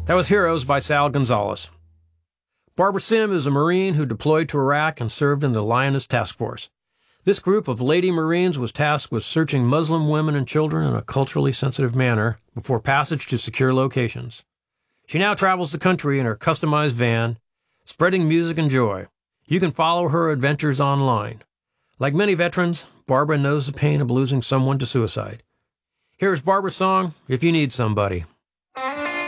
That was Heroes by Sal Gonzalez. Barbara Sim is a Marine who deployed to Iraq and served in the Lioness Task Force. This group of Lady Marines was tasked with searching Muslim women and children in a culturally sensitive manner before passage to secure locations. She now travels the country in her customized van, spreading music and joy. You can follow her adventures online. Like many veterans, Barbara knows the pain of losing someone to suicide. Here's Barbara's song, If You Need Somebody.